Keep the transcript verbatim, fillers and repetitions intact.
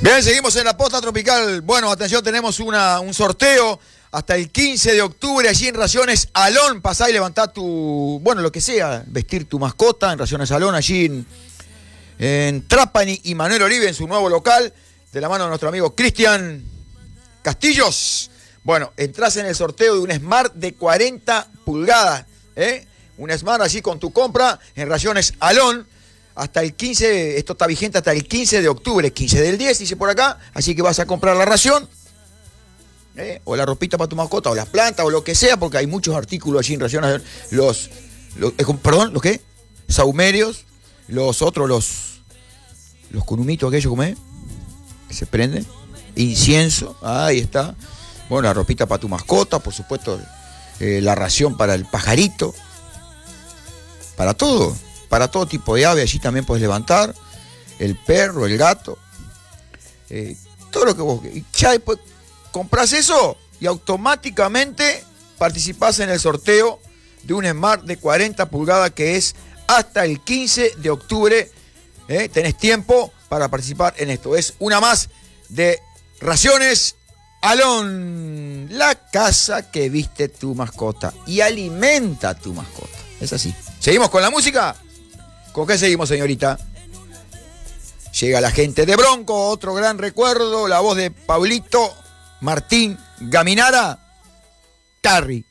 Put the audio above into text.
Bien, seguimos en la posta tropical. Bueno, atención, tenemos una, un sorteo hasta el quince de octubre allí en Raciones Alón. Pasá y levantá tu, bueno, lo que sea, vestir tu mascota en Raciones Alón, allí en, en Trapani y Manuel Oribe en su nuevo local, de la mano de nuestro amigo Cristian Castillos. Bueno, entrás en el sorteo de un Smart de cuarenta pulgadas, ¿eh? Un Smart allí con tu compra en Raciones Alón. Hasta el quince, esto está vigente hasta el quince de octubre, quince del diez, dice por acá, así que vas a comprar la ración, ¿eh? O la ropita para tu mascota, o las plantas, o lo que sea, porque hay muchos artículos allí en raciones, los, los eh, perdón, ¿los qué? Saumerios, los otros, los, los cunumitos aquellos, ¿cómo es? Que se prenden, incienso, ahí está, bueno, la ropita para tu mascota, por supuesto, eh, la ración para el pajarito, para todo. Para todo tipo de ave, allí también puedes levantar, el perro, el gato, eh, todo lo que vos... Ya después compras eso y automáticamente participás en el sorteo de un Smart de cuarenta pulgadas que es hasta el quince de octubre. Eh, tenés tiempo para participar en esto. Es una más de Raciones Alón, la casa que viste tu mascota y alimenta a tu mascota. Es así. ¿Seguimos con la música? ¿Con qué seguimos, señorita? Llega la gente de Bronco, otro gran recuerdo, la voz de Pablito Martín Gaminara, Carrie.